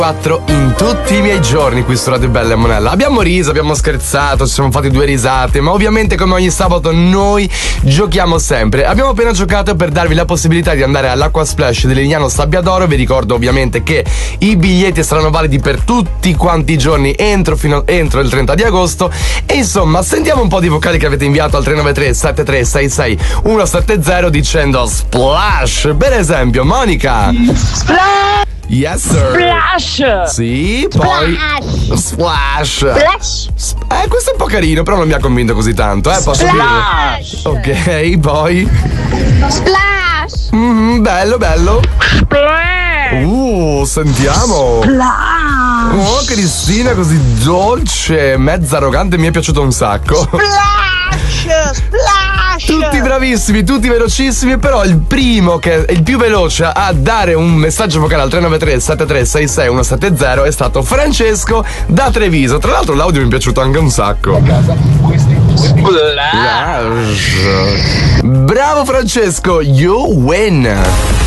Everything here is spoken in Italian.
4 in tutti i miei giorni qui su Radio Bella e Monella. Abbiamo riso, abbiamo scherzato, ci siamo fatti 2 risate, ma ovviamente come ogni sabato noi giochiamo sempre. Abbiamo appena giocato per darvi la possibilità di andare all'Acqua Splash di Lignano Sabbiadoro. Vi ricordo ovviamente che i biglietti saranno validi per tutti quanti i giorni entro il 30 di agosto. E insomma, sentiamo un po' di vocali che avete inviato al 393 7366 170 dicendo Splash. Per esempio, Monica. Splash! Yes sir. Splash! Sì, poi Splash. Questo è un po' carino, però non mi ha convinto così tanto, posso dire. Ok, poi Splash! bello. Splash! Sentiamo. Splash! Oh, Cristina così dolce, mezza arrogante, mi è piaciuto un sacco. Splash! Splash! Tutti bravissimi, tutti velocissimi, però il primo che è il più veloce a dare un messaggio vocale al 393 7366 170 è stato Francesco da Treviso. Tra l'altro l'audio mi è piaciuto anche un sacco. Bravo Francesco, you win.